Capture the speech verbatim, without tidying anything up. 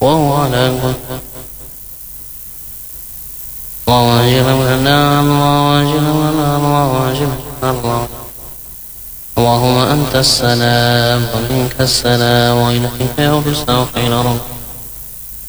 وهو على كل اللهم أجرنا من النار اللهم أجرنا من النار اللهم أجرنا من النار اللهم أنت السلام ومنك السلام وإليك يرجع الخير رب